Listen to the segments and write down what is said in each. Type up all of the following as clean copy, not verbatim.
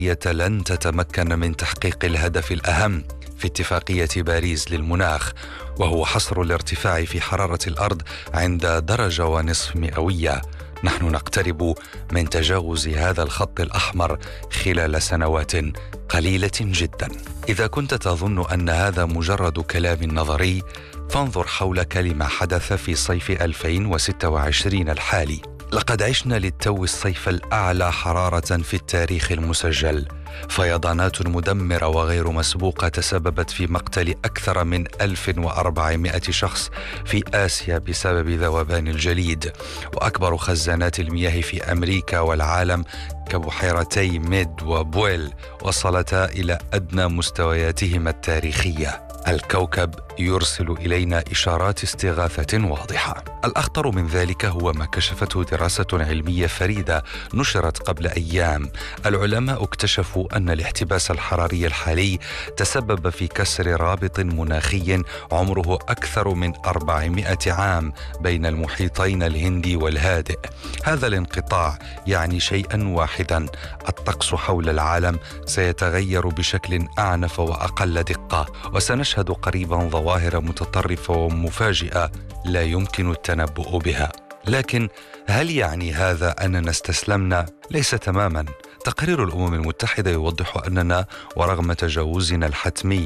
لن تتمكن من تحقيق الهدف الأهم في اتفاقية باريس للمناخ، وهو حصر الارتفاع في حرارة الأرض عند 1.5 مئوية. نحن نقترب من تجاوز هذا الخط الأحمر خلال سنوات قليلة جدا. إذا كنت تظن أن هذا مجرد كلام نظري، فانظر حولك لما حدث في صيف 2026 الحالي. لقد عشنا للتو الصيف الأعلى حرارة في التاريخ المسجل. فيضانات مدمرة وغير مسبوقة تسببت في مقتل أكثر من 1400 شخص في آسيا بسبب ذوبان الجليد. وأكبر خزانات المياه في أمريكا والعالم كبحيرتي ميد وبويل وصلتا إلى أدنى مستوياتهما التاريخية. الكوكب يرسل إلينا إشارات استغاثة واضحة. الأخطر من ذلك هو ما كشفته دراسة علمية فريدة نشرت قبل أيام. العلماء اكتشفوا أن الاحتباس الحراري الحالي تسبب في كسر رابط مناخي عمره أكثر من 400 عام بين المحيطين الهندي والهادئ. هذا الانقطاع يعني شيئا واحدا: الطقس حول العالم سيتغير بشكل أعنف وأقل دقة، وسنشهد قريبا ظواهر متطرفة ومفاجئة لا يمكن التنبؤ بها. لكن هل يعني هذا أننا استسلمنا؟ ليس تماما. تقرير الأمم المتحدة يوضح أننا ورغم تجاوزنا الحتمي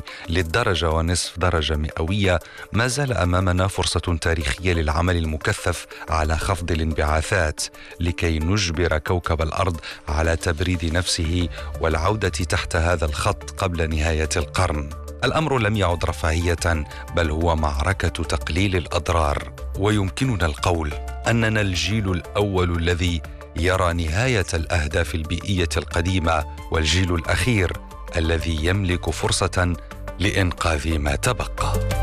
ل1.5 درجة مئوية، ما زال أمامنا فرصة تاريخية للعمل المكثف على خفض الانبعاثات لكي نجبر كوكب الأرض على تبريد نفسه والعودة تحت هذا الخط قبل نهاية القرن. الأمر لم يعد رفاهية، بل هو معركة تقليل الأضرار. ويمكننا القول أننا الجيل الأول الذي يرى نهاية الأهداف البيئية القديمة، والجيل الأخير الذي يملك فرصة لإنقاذ ما تبقى.